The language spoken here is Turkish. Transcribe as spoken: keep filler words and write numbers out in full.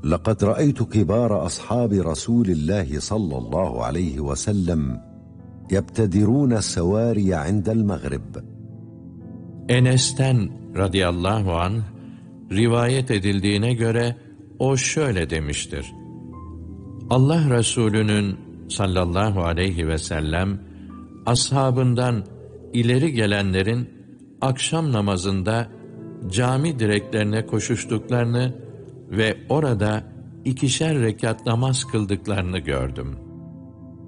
لقد رأيت كبار أصحاب رسول الله صلى الله عليه وسلم يبتدرون السواري عند المغرب. Enes'ten radıyallahu anh rivayet edildiğine göre o şöyle demiştir: Allah Resulü'nün sallallahu aleyhi ve sellem ashabından ileri gelenlerin akşam namazında cami direklerine koşuştuklarını ve orada ikişer rekat namaz kıldıklarını gördüm.